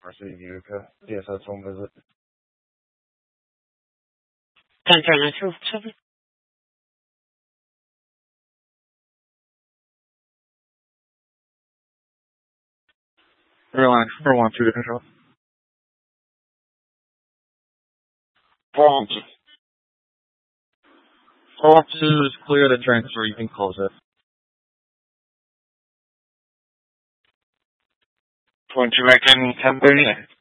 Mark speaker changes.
Speaker 1: Receive Utica. DSS home visit.
Speaker 2: 10-9-2-7.
Speaker 1: Airline 412 to control.
Speaker 2: 412.
Speaker 1: 412 is clear to transfer. You can close it.
Speaker 2: 22 making 10:30.